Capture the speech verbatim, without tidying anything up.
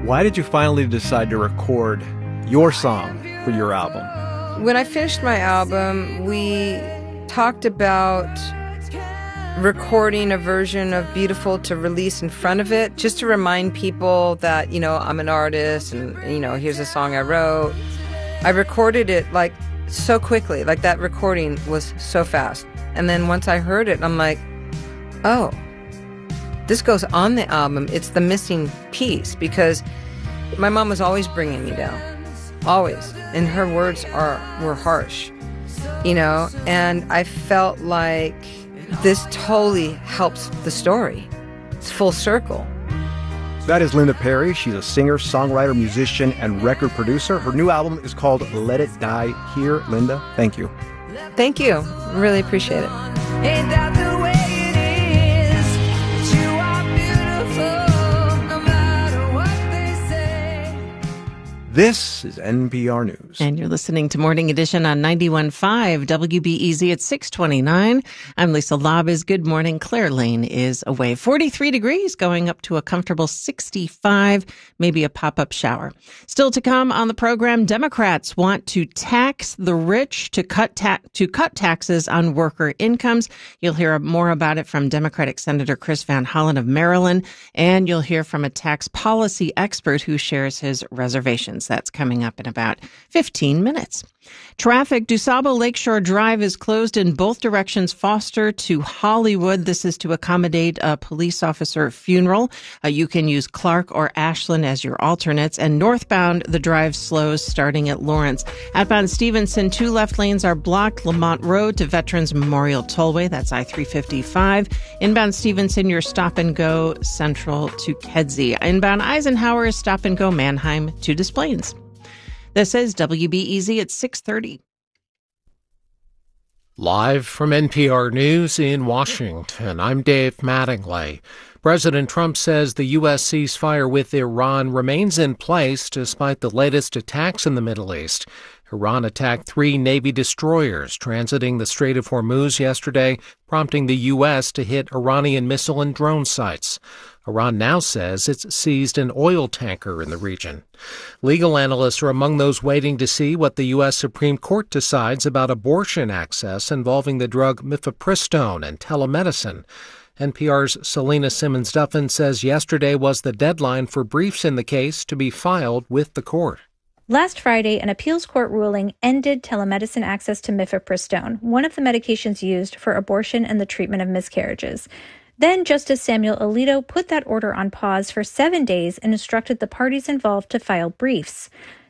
Why did you finally decide to record your song for your album? When I finished my album, we talked about recording a version of Beautiful to release in front of it, just to remind people that, you know, I'm an artist and, you know, here's a song I wrote. I recorded it like so quickly, like that recording was so fast. And then once I heard it, I'm like, oh, this goes on the album. It's the missing piece, because my mom was always bringing me down, always. And her words are were harsh, you know, and I felt like this totally helps the story. It's full circle. That is Linda Perry. She's a singer, songwriter, musician, and record producer. Her new album is called Let It Die Here. Linda, thank you. Thank you. Really appreciate it. Ain't that the way it is? You are beautiful, no matter what they say. This is N P R News. And you're listening to Morning Edition on ninety-one point five W B E Z at six twenty-nine. I'm Lisa Labuz. Good morning. Claire Lane is away. forty-three degrees, going up to a comfortable sixty-five, maybe a pop-up shower. Still to come on the program, Democrats want to tax the rich to cut ta- to cut taxes on worker incomes. You'll hear more about it from Democratic Senator Chris Van Hollen of Maryland, and you'll hear from a tax policy expert who shares his reservations. That's coming up in about fifteen minutes. Traffic, DuSable Lakeshore Drive is closed in both directions, Foster to Hollywood. This is to accommodate a police officer funeral. Uh, you can use Clark or Ashland as your alternates. And northbound, the drive slows starting at Lawrence. Outbound Stevenson, two left lanes are blocked. Lamont Road to Veterans Memorial Tollway, that's I three fifty-five. Inbound Stevenson, your stop and go central to Kedzie. Inbound Eisenhower is stop and go Manheim to Des Plaines. This is W B E Z at six thirty. Live from N P R News in Washington, I'm Dave Mattingly. President Trump says the U S ceasefire with Iran remains in place despite the latest attacks in the Middle East. Iran attacked three Navy destroyers transiting the Strait of Hormuz yesterday, prompting the U S to hit Iranian missile and drone sites. Iran now says it's seized an oil tanker in the region. Legal analysts are among those waiting to see what the U S Supreme Court decides about abortion access involving the drug mifepristone and telemedicine. N P R's Selena Simmons-Duffin says yesterday was the deadline for briefs in the case to be filed with the court. Last Friday, an appeals court ruling ended telemedicine access to mifepristone, one of the medications used for abortion and the treatment of miscarriages. Then Justice Samuel Alito put that order on pause for seven days and instructed the parties involved to file briefs.